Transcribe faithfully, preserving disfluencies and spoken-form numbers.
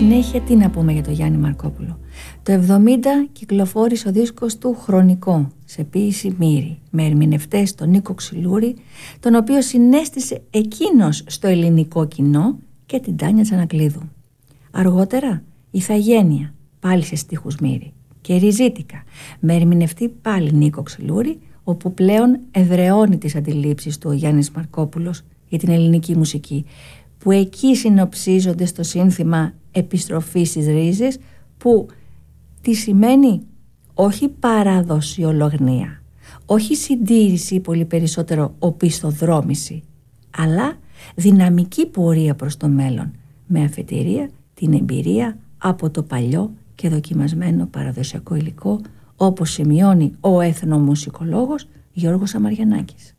συνέχεια τι να πούμε για τον Γιάννη Μαρκόπουλο. Το εβδομήντα κυκλοφόρησε ο δίσκος του «Χρονικό» σε ποίηση Μύρη, με ερμηνευτές τον Νίκο Ξυλούρη, τον οποίο συνέστησε εκείνος στο ελληνικό κοινό, και την Τάνια Τσανακλείδου. Αργότερα η Θαγένεια, πάλι σε στίχους Μύρη, και Ριζίτικα, με ερμηνευτή πάλι Νίκο Ξυλούρη, όπου πλέον εδραιώνει τις αντιλήψεις του ο Γιάννης Μαρκόπουλος για την ελληνική μουσική, που εκεί συνοψίζονται στο σύνθημα «Επιστροφή στις ρίζες», που τι σημαίνει όχι παραδοσιολογνία, όχι συντήρηση ή πολύ περισσότερο οπισθοδρόμηση, αλλά δυναμική πορεία προς το μέλλον, με αφετηρία την εμπειρία από το παλιό και δοκιμασμένο παραδοσιακό υλικό, όπως σημειώνει ο εθνομουσικολόγος Γιώργος Αμαριανάκης.